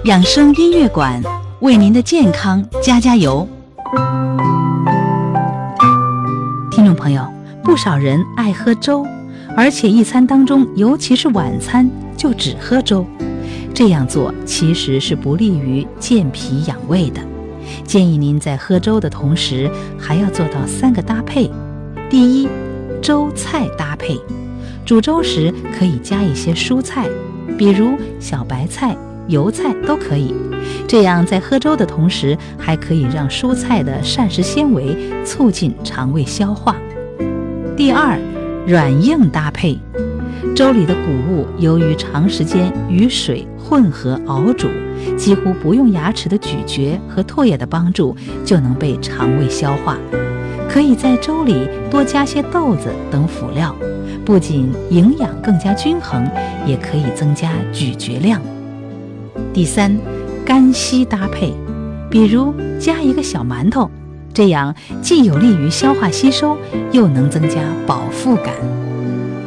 养生音乐馆为您的健康加加油。听众朋友，不少人爱喝粥，而且一餐当中，尤其是晚餐就只喝粥，这样做其实是不利于健脾养胃的。建议您在喝粥的同时还要做到3个搭配。第一，粥菜搭配，煮粥时可以加一些蔬菜，比如小白菜、油菜都可以，这样在喝粥的同时还可以让蔬菜的膳食纤维促进肠胃消化。第二，软硬搭配，粥里的谷物由于长时间与水混合熬煮，几乎不用牙齿的咀嚼和唾液的帮助就能被肠胃消化。可以在粥里多加些豆子等辅料，不仅营养更加均衡，也可以增加咀嚼量。第三，干稀搭配，比如加一个小馒头，这样既有利于消化吸收，又能增加饱腹感。